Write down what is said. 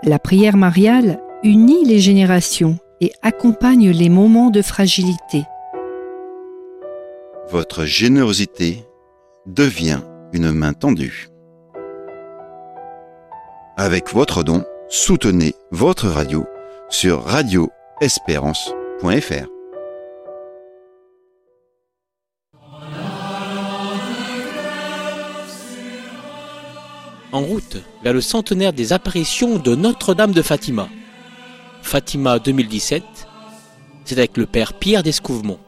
La prière mariale unit les générations et accompagne les moments de fragilité. Votre générosité devient une main tendue. Avec votre don, soutenez votre radio sur radioespérance.fr. En route vers le centenaire des apparitions de Notre-Dame de Fatima. Fatima 2017, c'est avec le Père Pierre d'Escouvemont.